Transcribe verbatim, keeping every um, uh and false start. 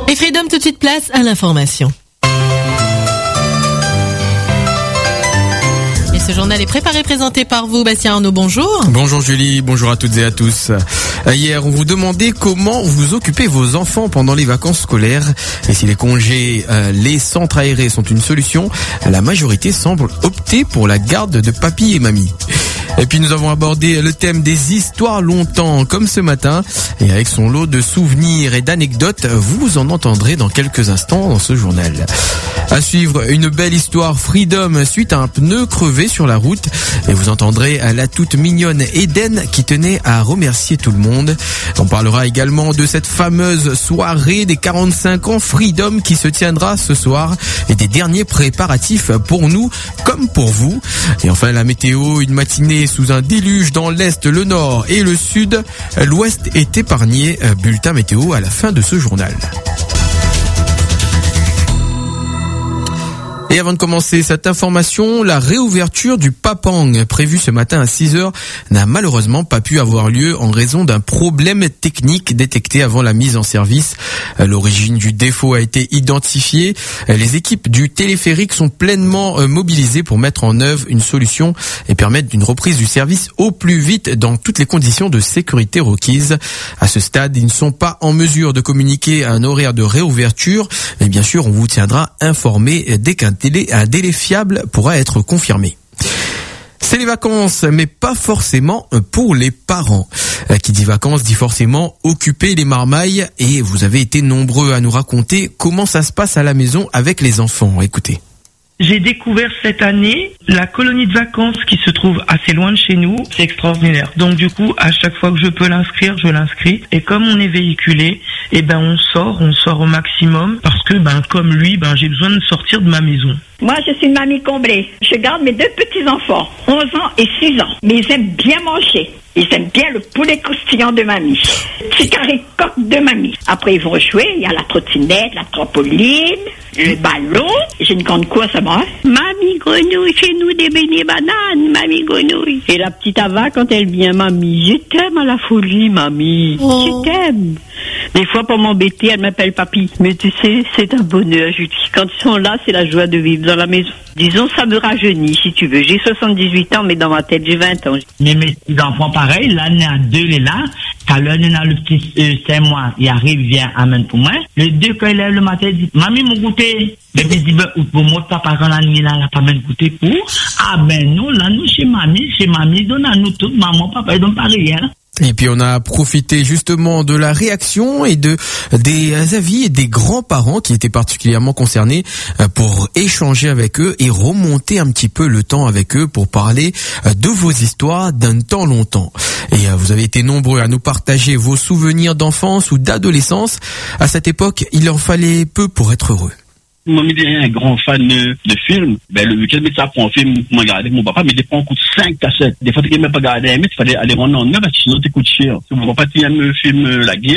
Et Freedom, tout de suite place à l'information. Et ce journal est préparé, présenté par vous, Bastien Arnaud, bonjour. Bonjour Julie, bonjour à toutes et à tous. Hier, on vous demandait comment vous occupez vos enfants pendant les vacances scolaires. Et si les congés, euh, les centres aérés sont une solution, la majorité semble opter pour la garde de papy et mamie. Et puis nous avons abordé le thème des histoires longtemps, comme ce matin. Et avec son lot de souvenirs et d'anecdotes, vous en entendrez dans quelques instants dans ce journal. À suivre, une belle histoire Freedom suite à un pneu crevé sur la route. Et vous entendrez la toute mignonne Eden qui tenait à remercier tout le monde. On parlera également de cette fameuse soirée des quarante-cinq ans Freedom qui se tiendra ce soir et des derniers préparatifs pour nous comme pour vous. Et enfin la météo, une matinée sous un déluge dans l'est, le nord et le sud. L'ouest est épargné. Bulletin météo à la fin de ce journal. Et avant de commencer cette information, la réouverture du Papang prévue ce matin à six heures n'a malheureusement pas pu avoir lieu en raison d'un problème technique détecté avant la mise en service. L'origine du défaut a été identifiée. Les équipes du téléphérique sont pleinement mobilisées pour mettre en œuvre une solution et permettre une reprise du service au plus vite dans toutes les conditions de sécurité requises. À ce stade, ils ne sont pas en mesure de communiquer un horaire de réouverture, mais bien sûr, on vous tiendra informé dès qu'un Délai, un délai fiable pourra être confirmé. C'est les vacances, mais pas forcément pour les parents. Qui dit vacances dit forcément occuper les marmailles, et vous avez été nombreux à nous raconter comment ça se passe à la maison avec les enfants. Écoutez. J'ai découvert cette année la colonie de vacances qui se trouve assez loin de chez nous. C'est extraordinaire. Donc du coup, à chaque fois que je peux l'inscrire, je l'inscris. Et comme on est véhiculé, eh ben on sort, on sort au maximum parce que ben comme lui, ben j'ai besoin de sortir de ma maison. Moi, je suis une mamie comblée. Je garde mes deux petits-enfants, onze ans et six ans. Mais ils aiment bien manger. Ils aiment bien le poulet croustillant de mamie. Petit carré coque de mamie. Après, ils vont jouer. Il y a la trottinette, la trampoline, le ballon. J'ai une grande course à moi. Mamie grenouille, chez nous des beignets bananes, mamie grenouille. Et la petite Ava, quand elle vient, mamie, je t'aime à la folie, mamie. Oh. Je t'aime. Des fois, pour m'embêter, elle m'appelle papy. Mais tu sais, c'est un bonheur, Julie. Quand ils sont là, c'est la joie de vivre dans la maison. Disons, ça me rajeunit, si tu veux. J'ai soixante-dix-huit ans, mais dans ma tête, j'ai vingt ans. Mais mes petits enfants, pareil, l'année à deux, il est là. Quand l'un est là, le petit, euh, c'est moi, il arrive, vient, amène pour moi. Les deux, quand il lève le matin, il dit, mamie, mon goûter. Mais il dit, ben, pour moi, papa, quand la nuit, là, il n'a pas même goûter pour. Ah, ben, nous, là, nous, chez mamie, chez mamie, donne à nous tous, maman, papa, ils donnent pas rien. Et puis on a profité justement de la réaction et de des avis et des grands-parents qui étaient particulièrement concernés pour échanger avec eux et remonter un petit peu le temps avec eux pour parler de vos histoires d'un temps longtemps. Et vous avez été nombreux à nous partager vos souvenirs d'enfance ou d'adolescence. À cette époque, il en fallait peu pour être heureux. Moi, je suis un grand fan de, de films. Ben, le week-end, ça prend un film pour me regarder. Mon papa, mais il prend un coup de cinq cassettes. Des fois, tu ne peux même pas regarder, mais il fallait aller en en neuf parce que sinon, tu coûtes cher. Mon papa, il aime le film La Guerre.